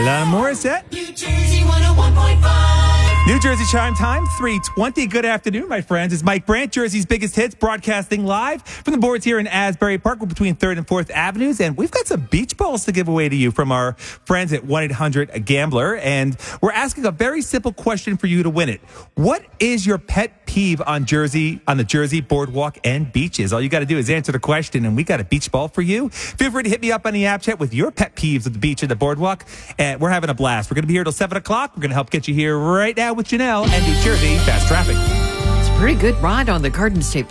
Alanis Morissette. New Jersey 101.5. New Jersey Chime Time, 3:20. Good afternoon, my friends. It's Mike Brandt, Jersey's biggest hits, broadcasting live from the boards here in Asbury Park. We're between 3rd and 4th Avenues, and we've got some beach balls to give away to you from our friends at 1-800-GAMBLER. And we're asking a very simple question for you to win it. What is your pet peeve on the Jersey boardwalk and beaches? All you got to do is answer the question, and we got a beach ball for you. Feel free to hit me up on the app chat with your pet peeves at the beach and the boardwalk. And we're having a blast. We're going to be here till 7 o'clock. We're going to help get you here right now with Janelle and New Jersey Fast Traffic. It's a pretty good ride on the Garden State